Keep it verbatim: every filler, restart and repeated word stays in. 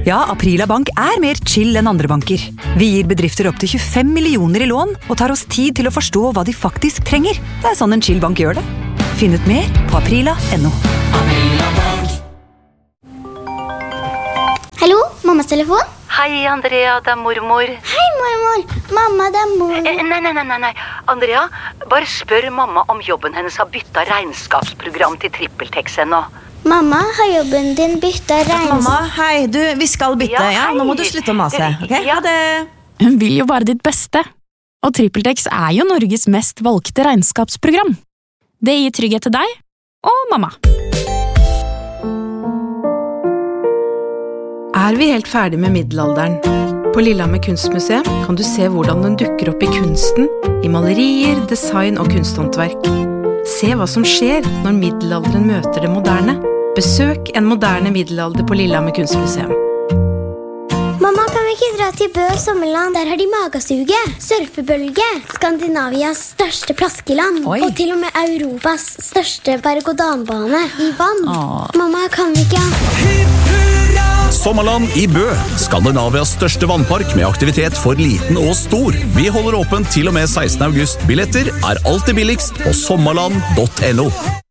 Ja, Aprila Bank er mer chill enn andre banker. Vi gir bedrifter opp til tjuefem millioner i lån og tar oss tid til å forstå hva de faktisk trenger. Det er sånn en chill bank gjør det. Finn ut mer på aprila punktum no. Aprila Bank. Hallo, mammas telefon? Hei, Andrea, det er mormor. Hei, mormor. Mamma, det er mormor. Eh, nei, nei, nei, nei, nei. Andrea, bare spør mamma om jobben hennes har byttet regnskapsprogram til TrippelTex ennå. Mamma, har jobben din byttet regnskap? Mamma, hei, du, vi skal bytte, ja, Ja, hei. nå må du slutte å mase, ok? Ja. Ha det. Hun vil jo bare ditt beste. Og TrippelTex er jo Norges mest valgte regnskapsprogram. Det gir trygghet til deg og mamma. Er vi helt ferdig med middelalderen? På Lillehammer kunstmuseum kan du se hvordan den dukker opp i kunsten, i malerier, design og kunsthåndverk. Se hva som skjer når middelalderen møter det moderne. Besøk en moderne middelalder på Lillehammer kunstmuseum. Mamma, kan vi ikke dra til Bø og Sommerland? Der har de magasuge, surfebølge, Skandinavias største plaskeland, Oi. og til og med Europas største berg-og-dan-bane i vann. Åh. Mamma, kan vi ikke... Sommerland i Bø, Skandinavias største vannpark med aktivitet for liten og stor. Vi holder åpent til og med sekstende august. Billetter er alltid billigst på sommerland punktum no.